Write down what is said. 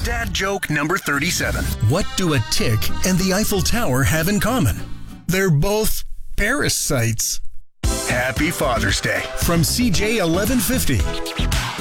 Dad joke number 37. What do a tick and the Eiffel Tower have in common? They're both parasites. Happy Father's Day. From CJ 1150.